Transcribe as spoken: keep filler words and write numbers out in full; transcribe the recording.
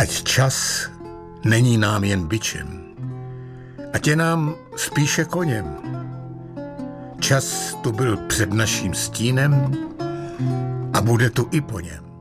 Ať čas není nám jen bičem, ať je nám spíše koněm. Čas tu byl před naším stínem a bude tu i po něm.